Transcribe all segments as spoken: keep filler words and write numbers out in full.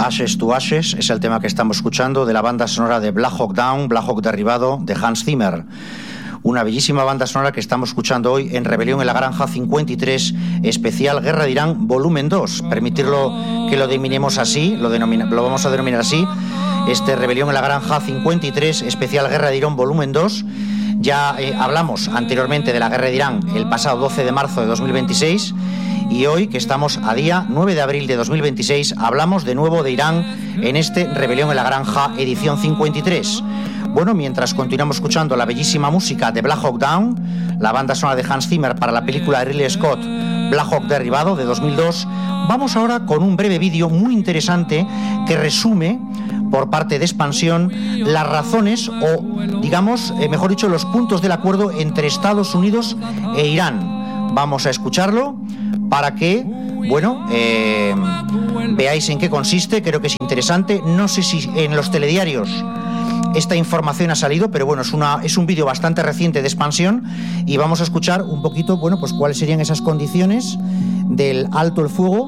Ashes to Ashes es el tema que estamos escuchando de la banda sonora de Black Hawk Down, Black Hawk Derribado, de Hans Zimmer. Una bellísima banda sonora que estamos escuchando hoy en Rebelión en la Granja cincuenta y tres, especial Guerra de Irán, volumen dos. Permitirlo que lo denominemos así, lo, denomina, lo vamos a denominar así. Este Rebelión en la Granja cincuenta y tres, especial Guerra de Irán, volumen dos. Ya eh, hablamos anteriormente de la Guerra de Irán el pasado doce de marzo de dos mil veintiséis. Y hoy, que estamos a día nueve de abril de dos mil veintiséis, hablamos de nuevo de Irán en este Rebelión en la Granja, edición cincuenta y tres. Bueno, mientras continuamos escuchando la bellísima música de Black Hawk Down, la banda sonora de Hans Zimmer para la película de Ridley Scott, Black Hawk Derribado, de dos mil dos, vamos ahora con un breve vídeo muy interesante que resume, por parte de Expansión, las razones o, digamos, eh, mejor dicho, los puntos del acuerdo entre Estados Unidos e Irán. Vamos a escucharlo para que, bueno, eh, veáis en qué consiste. Creo que es interesante. No sé si en los telediarios esta información ha salido, pero bueno, es una es un vídeo bastante reciente de Expansión y vamos a escuchar un poquito, bueno, pues cuáles serían esas condiciones del alto el fuego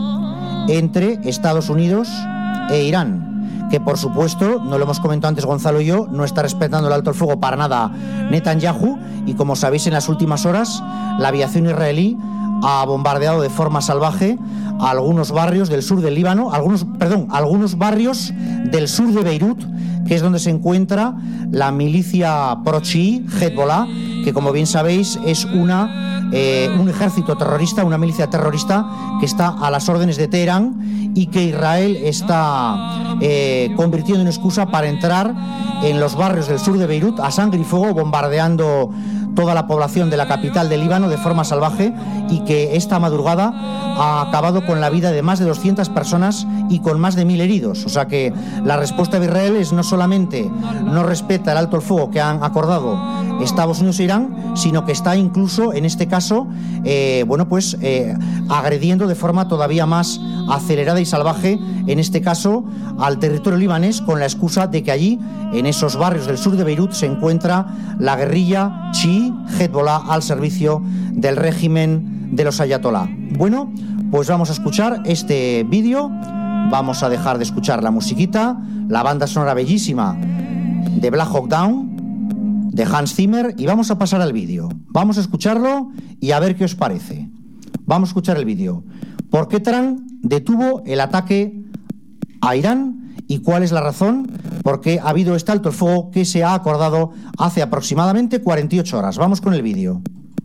entre Estados Unidos e Irán, que por supuesto, no lo hemos comentado antes Gonzalo y yo, no está respetando el alto el fuego para nada Netanyahu, y como sabéis, en las últimas horas la aviación israelí ha bombardeado de forma salvaje a algunos barrios del sur del Líbano, algunos, perdón, algunos barrios del sur de Beirut, que es donde se encuentra la milicia pro-chií, Hezbollah, que como bien sabéis es una, eh, un ejército terrorista, una milicia terrorista que está a las órdenes de Teherán y que Israel está eh, convirtiendo en excusa para entrar en los barrios del sur de Beirut a sangre y fuego, bombardeando toda la población de la capital del Líbano de forma salvaje, y que esta madrugada ha acabado con la vida de más de doscientas personas y con más de mil heridos. O sea que la respuesta de Israel es no solamente no respeta el alto el fuego que han acordado Estados Unidos e Irán, sino que está incluso, en este caso, eh, bueno, pues eh, agrediendo de forma todavía más acelerada y salvaje, en este caso, al territorio libanés, con la excusa de que allí, en esos barrios del sur de Beirut, se encuentra la guerrilla chií Hezbollah al servicio del régimen de los ayatolá. Bueno, pues vamos a escuchar este vídeo, vamos a dejar de escuchar la musiquita, la banda sonora bellísima de Black Hawk Down, de Hans Zimmer, y vamos a pasar al vídeo. Vamos a escucharlo y a ver qué os parece. Vamos a escuchar el vídeo. ¿Por qué Trump detuvo el ataque a Irán y cuál es la razón? Porque ha habido este alto el fuego que se ha acordado hace aproximadamente cuarenta y ocho horas. Vamos con el vídeo.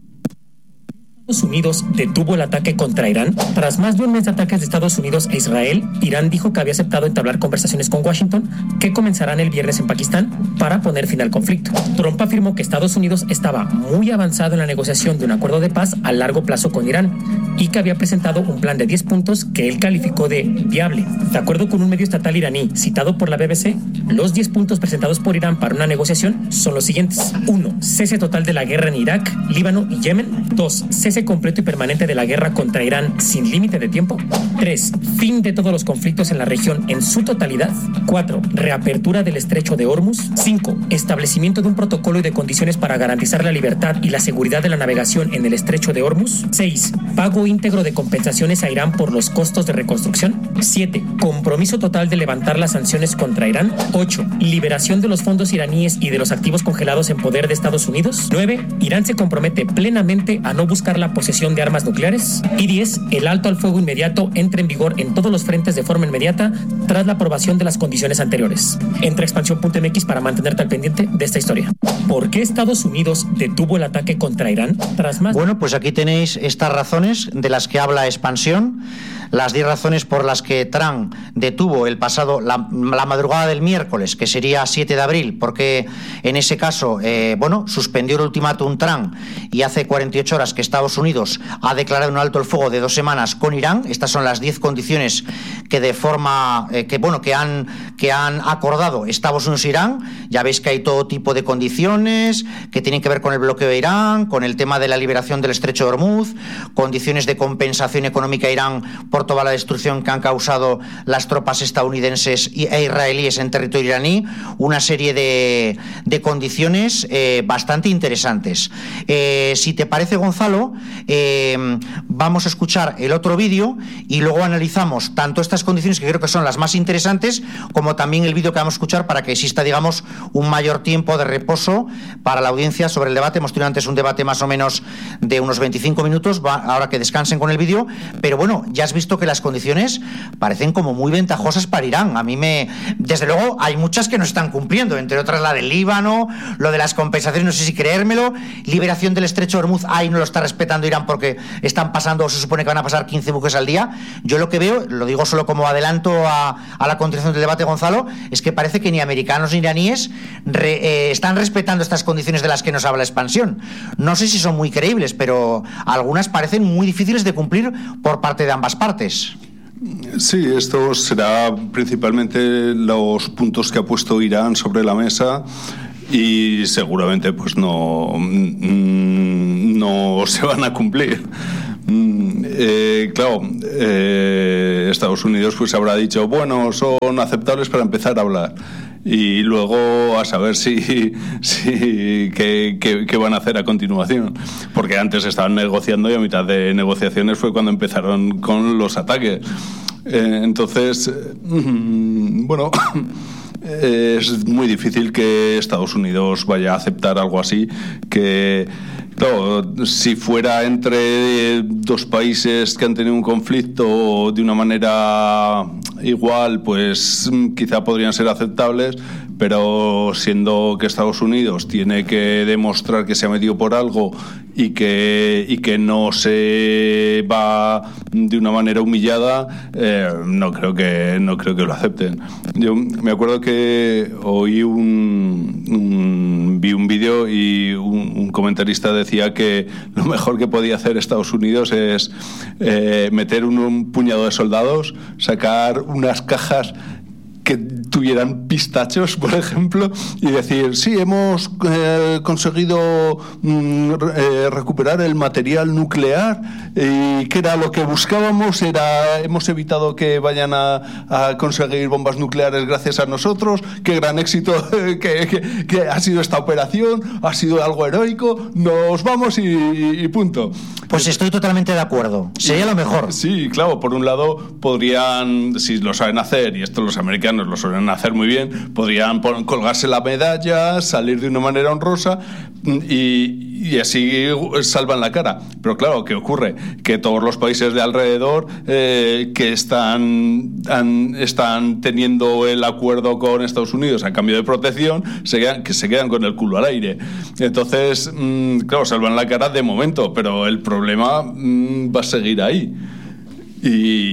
Estados Unidos detuvo el ataque contra Irán. Tras más de un mes de ataques de Estados Unidos a Israel, Irán dijo que había aceptado entablar conversaciones con Washington, que comenzarán el viernes en Pakistán, para poner fin al conflicto. Trump afirmó que Estados Unidos estaba muy avanzado en la negociación de un acuerdo de paz a largo plazo con Irán y que había presentado un plan de diez puntos que él calificó de viable. De acuerdo con un medio estatal iraní citado por la B B C, los diez puntos presentados por Irán para una negociación son los siguientes. uno. Cese total de la guerra en Irak, Líbano y Yemen. dos. Cese completo y permanente de la guerra contra Irán sin límite de tiempo. tres. Fin de todos los conflictos en la región en su totalidad. cuatro. Reapertura del estrecho de Hormuz. cinco. Establecimiento de un protocolo y de condiciones para garantizar la libertad y la seguridad de la navegación en el estrecho de Hormuz. seis. Pago íntegro de compensaciones a Irán por los costos de reconstrucción. siete. Compromiso total de levantar las sanciones contra Irán. ocho. Liberación de los fondos iraníes y de los activos congelados en poder de Estados Unidos. nueve. Irán se compromete plenamente a no buscar la posesión de armas nucleares. Y diez. El alto al fuego inmediato entra en vigor en todos los frentes de forma inmediata tras la aprobación de las condiciones anteriores. Entra a expansión punto m x para mantenerte al pendiente de esta historia. ¿Por qué Estados Unidos detuvo el ataque contra Irán? Tras más... Bueno, pues aquí tenéis estas razones de las que habla Expansión, las diez razones por las que Trump detuvo el pasado, la, la madrugada del miércoles, que sería siete de abril, porque en ese caso, eh, bueno, suspendió el ultimátum Trump y hace cuarenta y ocho horas que Estados Unidos ha declarado un alto el fuego de dos semanas con Irán. Estas son las diez condiciones que de forma, eh, que bueno, que han, que han acordado Estados Unidos e Irán. Ya veis que hay todo tipo de condiciones que tienen que ver con el bloqueo de Irán, con el tema de la liberación del estrecho de Hormuz, condiciones de compensación económica a Irán por por toda la destrucción que han causado las tropas estadounidenses e israelíes en territorio iraní, una serie de, de condiciones eh, bastante interesantes. Eh, si te parece, Gonzalo, eh, vamos a escuchar el otro vídeo y luego analizamos tanto estas condiciones, que creo que son las más interesantes, como también el vídeo que vamos a escuchar, para que exista, digamos, un mayor tiempo de reposo para la audiencia sobre el debate. Hemos tenido antes un debate más o menos de unos veinticinco minutos, va, ahora que descansen con el vídeo, pero bueno, ya has visto que las condiciones parecen como muy ventajosas para Irán. A mí me... Desde luego hay muchas que no están cumpliendo, entre otras la del Líbano, lo de las compensaciones, no sé si creérmelo, liberación del estrecho de Hormuz, ahí no lo está respetando Irán porque están pasando, o se supone que van a pasar quince buques al día. Yo lo que veo, lo digo solo como adelanto a, a la continuación del debate, Gonzalo, es que parece que ni americanos ni iraníes re, eh, están respetando estas condiciones de las que nos habla la expansión. No sé si son muy creíbles, pero algunas parecen muy difíciles de cumplir por parte de ambas partes. Sí, esto será principalmente los puntos que ha puesto Irán sobre la mesa y seguramente pues no, no se van a cumplir. Eh, claro, eh, Estados Unidos pues habrá dicho, bueno, son aceptables para empezar a hablar. Y luego a saber si, si qué, qué, qué van a hacer a continuación, porque antes estaban negociando y a mitad de negociaciones fue cuando empezaron con los ataques. Eh, entonces, bueno, es muy difícil que Estados Unidos vaya a aceptar algo así, que claro, si fuera entre dos países que han tenido un conflicto de una manera igual, pues quizá podrían ser aceptables, pero siendo que Estados Unidos tiene que demostrar que se ha metido por algo y que, y que no se va de una manera humillada, eh, no creo que no creo que lo acepten. Yo me acuerdo que oí un, un vi un vídeo y un, un comentarista decía que lo mejor que podía hacer Estados Unidos es eh, meter un, un puñado de soldados, sacar unas cajas que tuvieran pistachos, por ejemplo, y decir, sí, hemos eh, conseguido mm, eh, recuperar el material nuclear, y que era lo que buscábamos, era hemos evitado que vayan a, a conseguir bombas nucleares gracias a nosotros, qué gran éxito que, que, que ha sido esta operación, ha sido algo heroico, nos vamos y, y punto. Pues estoy totalmente de acuerdo, sería lo mejor. Sí, claro, por un lado podrían, si lo saben hacer, y esto los americanos lo suelen hacer muy bien, podrían colgarse la medalla, salir de una manera honrosa y, y así salvan la cara. Pero claro, ¿qué ocurre? Que todos los países de alrededor eh, que están, han, están teniendo el acuerdo con Estados Unidos a cambio de protección, se quedan, que se quedan con el culo al aire. Entonces, mmm, claro, salvan la cara de momento, pero el problema mmm, va a seguir ahí. Y,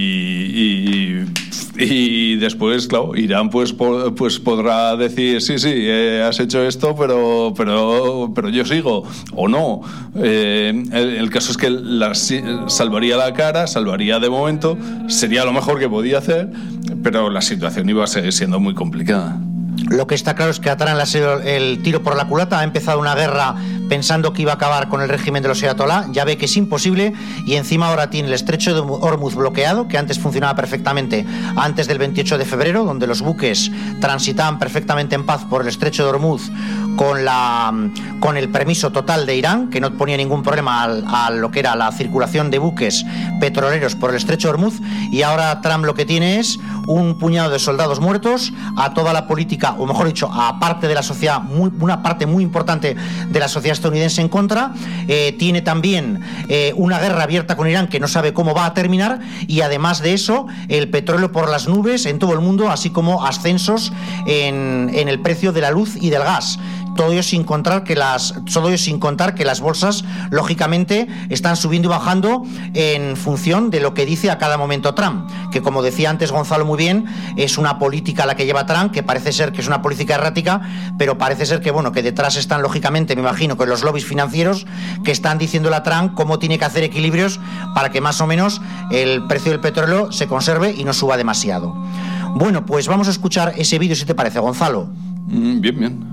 y, y después, claro, Irán pues, po, pues podrá decir, sí, sí, eh, has hecho esto, pero, pero, pero yo sigo, o no. Eh, el, el caso es que la, salvaría la cara, salvaría de momento, sería lo mejor que podía hacer, pero la situación iba a seguir siendo muy complicada. Lo que está claro es que a Trump le ha sido el tiro por la culata, ha empezado una guerra pensando que iba a acabar con el régimen de los ayatolá, ya ve que es imposible y encima ahora tiene el estrecho de Hormuz bloqueado, que antes funcionaba perfectamente antes del veintiocho de febrero, donde los buques transitaban perfectamente en paz por el estrecho de Hormuz con, la, con el permiso total de Irán, que no ponía ningún problema a, a lo que era la circulación de buques petroleros por el estrecho de Hormuz, y ahora Trump lo que tiene es un puñado de soldados muertos, a toda la política, o mejor dicho, a parte de la sociedad, muy, una parte muy importante de la sociedad estadounidense en contra. Eh, tiene también eh, una guerra abierta con Irán que no sabe cómo va a terminar, y además de eso, el petróleo por las nubes en todo el mundo, así como ascensos en, en el precio de la luz y del gas. Todo ello sin contar que las, todo ello sin contar que las bolsas, lógicamente, están subiendo y bajando en función de lo que dice a cada momento Trump, que, como decía antes Gonzalo muy bien, es una política la que lleva Trump, que parece ser que es una política errática, pero parece ser que, bueno, que detrás están, lógicamente, me imagino, que los lobbies financieros que están diciéndole a Trump cómo tiene que hacer equilibrios para que más o menos el precio del petróleo se conserve y no suba demasiado. Bueno, pues vamos a escuchar ese vídeo, si te parece, Gonzalo. Bien, bien.